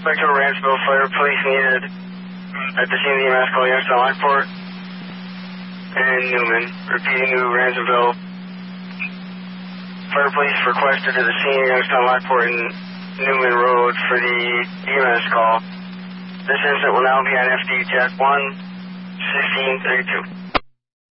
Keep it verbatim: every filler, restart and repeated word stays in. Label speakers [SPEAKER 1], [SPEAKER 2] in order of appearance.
[SPEAKER 1] Spectral Ransville Fire Police needed at the scene of the E M S call Youngstown Lockport and Newman. Repeating New Ransville Fire Police requested to the scene of Youngstown Lockport and Newman Road for the E M S call. This incident will now be on F D Jack one, sixteen thirty-two.